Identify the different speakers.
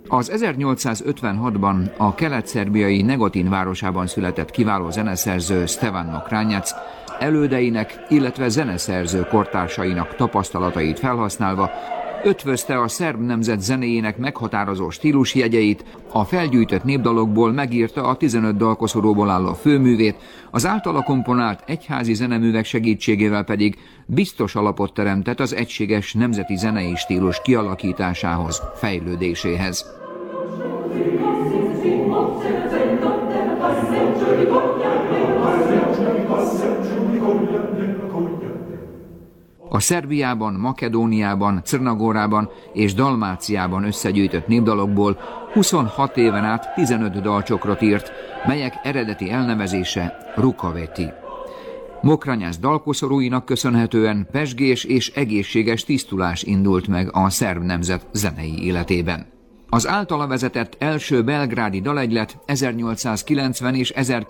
Speaker 1: Az 1856-ban a kelet-szerbiai Negotin városában született kiváló zeneszerző Stevan Mokranjac elődeinek, illetve zeneszerző kortársainak tapasztalatait felhasználva ötvözte a szerb nemzet zenéjének meghatározó stílusjegyeit, a felgyűjtött népdalokból megírta a 15 dalkoszorúból álló főművét, az általa komponált egyházi zeneművek segítségével pedig biztos alapot teremtett az egységes nemzeti zenei stílus kialakításához, fejlődéséhez. A Szerbiában, Makedóniában, Crnagorában és Dalmáciában összegyűjtött népdalokból 26 éven át 15 dalcsokrot írt, melyek eredeti elnevezése Rukaveti. Mokranjac dalkoszorúinak köszönhetően pezsgés és egészséges tisztulás indult meg a szerb nemzet zenei életében. Az általa vezetett első belgrádi dalegylet 1890 és